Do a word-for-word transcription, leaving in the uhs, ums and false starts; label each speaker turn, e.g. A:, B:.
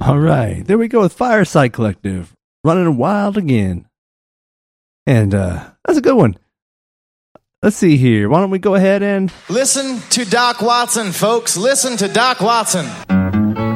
A: All right, there we go with Fireside Collective, Running Wild Again. And uh, that's a good one. Let's see here. Why don't we go ahead and...
B: Listen to Doc Watson, folks. Listen to Doc Watson.